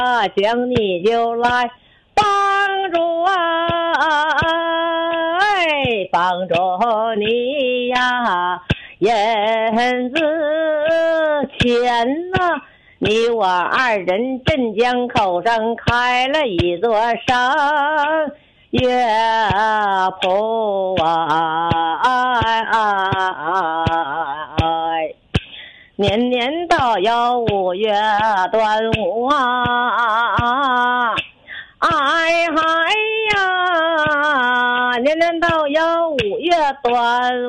想你就来帮助帮助你呀，燕子前呐，你我二人镇江口上开了一座山，乐谱年年到有5月端午哎呀，年年到有5月端